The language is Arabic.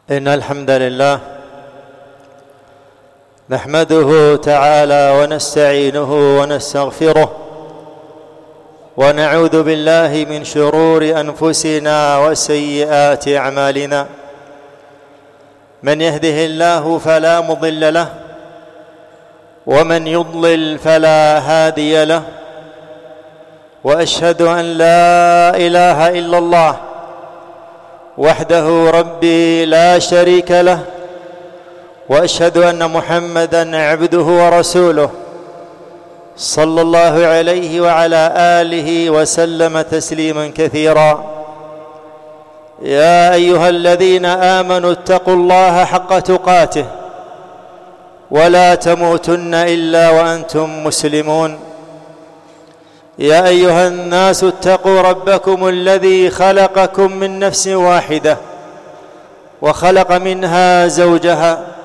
إن الحمد لله نحمده تعالى ونستعينه ونستغفره ونعوذ بالله من شرور أنفسنا وسيئات أعمالنا. من يهده الله فلا مضل له ومن يضلل فلا هادي له، وأشهد أن لا إله إلا الله وحده ربي لا شريك له، وأشهد أن محمدًا عبده ورسوله صلى الله عليه وعلى آله وسلم تسليمًا كثيرا. يا أيها الذين آمنوا اتقوا الله حق تقاته ولا تموتن إلا وأنتم مسلمون. يا أيها الناس اتقوا ربكم الذي خلقكم من نفس واحدة وخلق منها زوجها